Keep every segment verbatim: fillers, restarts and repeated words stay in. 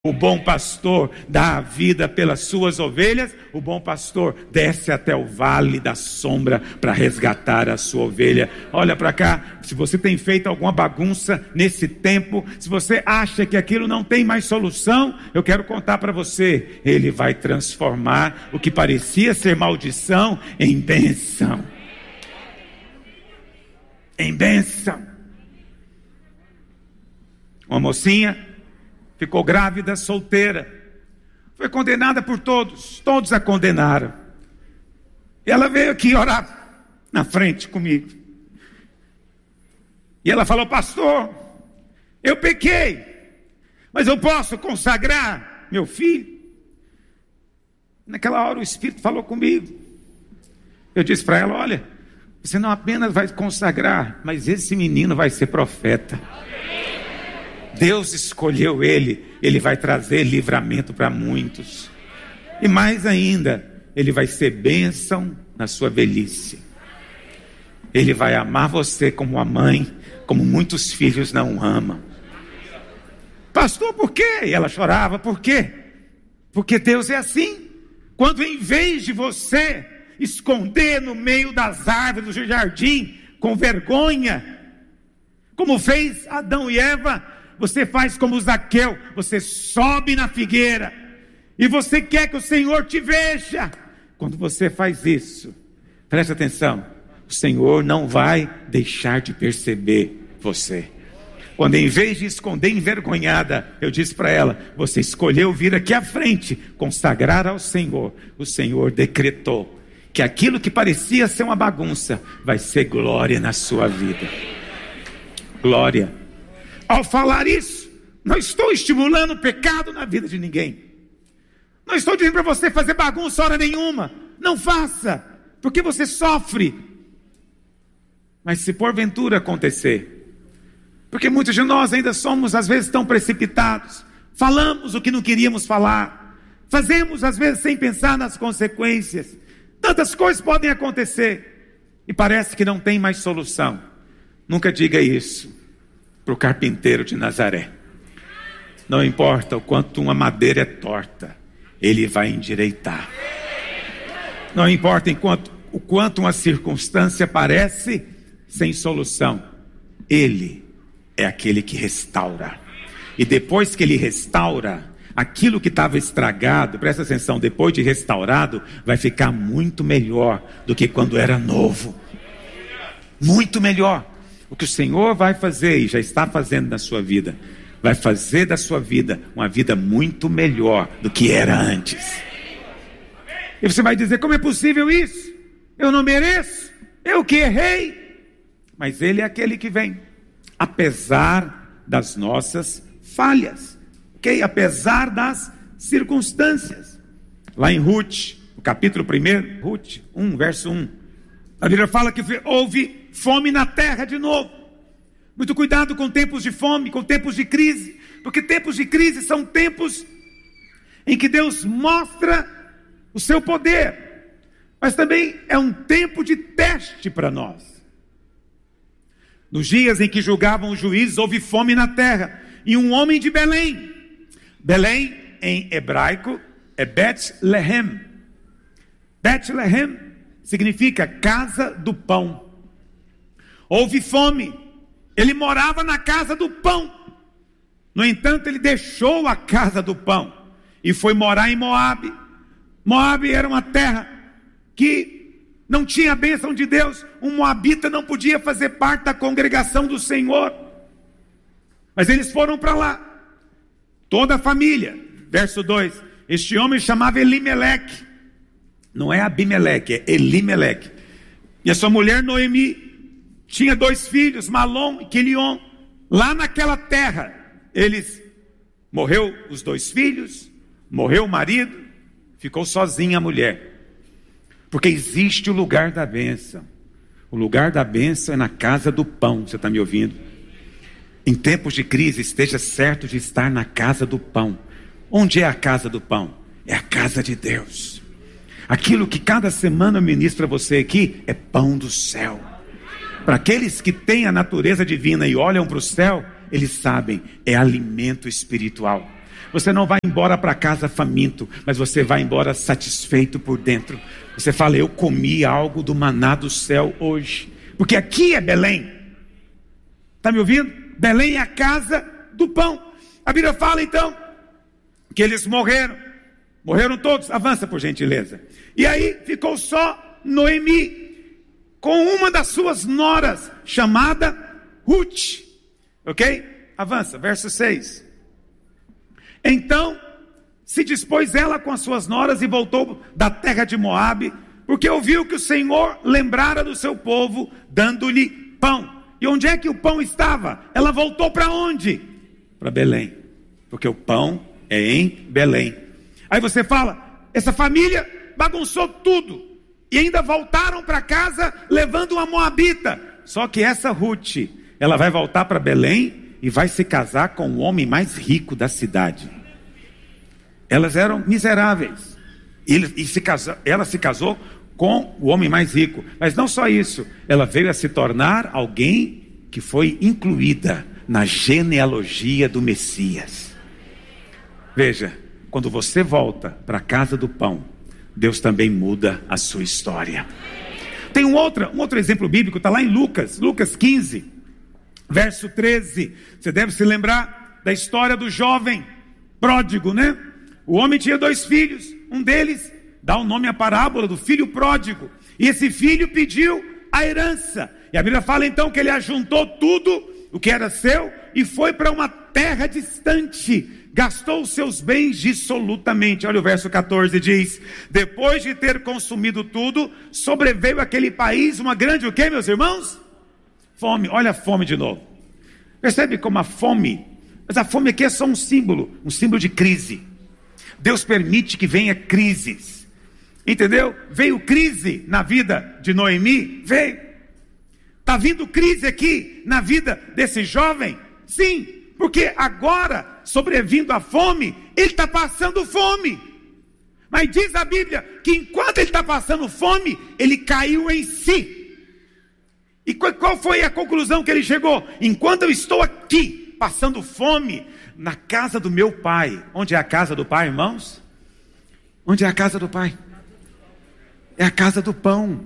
O bom pastor dá a vida pelas suas ovelhas. O bom pastor desce até o vale da sombra para resgatar a sua ovelha. Olha para cá, se você tem feito alguma bagunça nesse tempo, se você acha que aquilo não tem mais solução, eu quero contar para você, Ele vai transformar o que parecia ser maldição em bênção. Em bênção. Uma mocinha ficou grávida, solteira. Foi condenada por todos. Todos a condenaram. E ela veio aqui orar na frente comigo. E ela falou: pastor, eu pequei, mas eu posso consagrar meu filho? Naquela hora o Espírito falou comigo. Eu disse para ela: olha, você não apenas vai consagrar, mas esse menino vai ser profeta. Deus escolheu ele, ele vai trazer livramento para muitos. E mais ainda, ele vai ser bênção na sua velhice. Ele vai amar você como a mãe, como muitos filhos não amam. Pastor, por quê? E ela chorava, por quê? Porque Deus é assim. Quando em vez de você esconder no meio das árvores do jardim, com vergonha, como fez Adão e Eva, você faz como Zaqueu, você sobe na figueira, e você quer que o Senhor te veja. Quando você faz isso, preste atenção, o Senhor não vai deixar de perceber você. Quando em vez de esconder envergonhada, eu disse para ela: você escolheu vir aqui à frente, consagrar ao Senhor. O Senhor decretou que aquilo que parecia ser uma bagunça, vai ser glória na sua vida. Glória. Ao falar isso, não estou estimulando o pecado na vida de ninguém. Não estou dizendo para você fazer bagunça hora nenhuma. Não faça, porque você sofre. Mas se porventura acontecer, porque muitos de nós ainda somos às vezes tão precipitados, falamos o que não queríamos falar, fazemos às vezes sem pensar nas consequências. Tantas coisas podem acontecer e parece que não tem mais solução. Nunca diga isso para o carpinteiro de Nazaré. Não importa o quanto uma madeira é torta, ele vai endireitar. Não importa enquanto, o quanto uma circunstância parece sem solução, ele é aquele que restaura. E depois que ele restaura, aquilo que estava estragado, presta atenção, depois de restaurado, vai ficar muito melhor do que quando era novo. Muito melhor. O que o Senhor vai fazer e já está fazendo na sua vida, vai fazer da sua vida uma vida muito melhor do que era antes. E você vai dizer: como é possível isso? Eu não mereço, eu que errei. Mas Ele é aquele que vem, apesar das nossas falhas, ok? Apesar das circunstâncias. Lá em Ruth, no capítulo um, Ruth um, verso um, a Bíblia fala que houve fome na terra de novo. Muito cuidado com tempos de fome, com tempos de crise, porque tempos de crise são tempos em que Deus mostra o seu poder, mas também é um tempo de teste para nós. Nos dias em que julgavam os juízes, houve fome na terra, e um homem de Belém, Belém em hebraico é Bet-Lehem. Bet-Lehem significa casa do pão. Houve fome, ele morava na casa do pão. No entanto, ele deixou a casa do pão e foi morar em Moabe. Moabe era uma terra que não tinha a bênção de Deus. Um moabita não podia fazer parte da congregação do Senhor. Mas eles foram para lá, toda a família. Verso dois, este homem chamava Elimeleque. Não é Abimeleque, é Elimeleque. E a sua mulher Noemi tinha dois filhos, Malom e Quilion. Lá naquela terra, eles, morreu os dois filhos, morreu o marido, ficou sozinha a mulher. Porque existe o lugar da bênção. O lugar da bênção é na casa do pão. Você está me ouvindo? Em tempos de crise, esteja certo de estar na casa do pão. Onde é a casa do pão? É a casa de Deus. Aquilo que cada semana eu ministro a você aqui é pão do céu. Para aqueles que têm a natureza divina e olham para o céu, eles sabem, é alimento espiritual. Você não vai embora para casa faminto, mas você vai embora satisfeito por dentro. Você fala, eu comi algo do maná do céu hoje. Porque aqui é Belém. Está me ouvindo? Belém é a casa do pão. A Bíblia fala então que eles morreram. Morreram todos. Avança por gentileza. E aí ficou só Noemi com uma das suas noras, chamada Ruth. Ok? Avança, verso seis. Então se dispôs ela com as suas noras e voltou da terra de Moabe, porque ouviu que o Senhor lembrara do seu povo, dando-lhe pão. E onde é que o pão estava? Ela voltou para onde? Para Belém, porque o pão é em Belém. Aí você fala, essa família bagunçou tudo, e ainda voltaram para casa levando uma moabita. Só que essa Ruth, ela vai voltar para Belém e vai se casar com o homem mais rico da cidade. Elas eram miseráveis. Ele, e se casou, ela se casou com o homem mais rico. Mas não só isso. Ela veio a se tornar alguém que foi incluída na genealogia do Messias. Veja, quando você volta para a casa do pão, Deus também muda a sua história. Tem um outro, um outro exemplo bíblico, está lá em Lucas, Lucas quinze, verso treze. Você deve se lembrar da história do jovem pródigo, né? O homem tinha dois filhos, um deles dá o nome à parábola do filho pródigo, e esse filho pediu a herança, e a Bíblia fala então que ele ajuntou tudo o que era seu, e foi para uma terra distante, gastou os seus bens dissolutamente. Olha o verso catorze, diz, depois de ter consumido tudo, sobreveio àquele país uma grande, o que, meus irmãos? Fome. Olha a fome de novo. Percebe como a fome, mas a fome aqui é só um símbolo, um símbolo de crise. Deus permite que venha crises, entendeu? Veio crise na vida de Noemi? Veio. Está vindo crise aqui na vida desse jovem? Sim, porque agora, sobrevindo a fome, ele está passando fome. Mas diz a Bíblia que enquanto ele está passando fome, ele caiu em si. E qual foi a conclusão que ele chegou? Enquanto eu estou aqui, passando fome, na casa do meu pai. Onde é a casa do pai, irmãos? Onde é a casa do pai? É a casa do pão.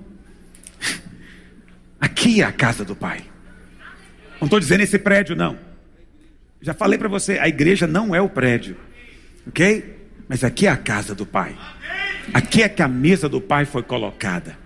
Aqui é a casa do pai. Não estou dizendo esse prédio, não. Já falei para você, a igreja não é o prédio, ok? Mas aqui é a casa do pai. Aqui é que a mesa do pai foi colocada.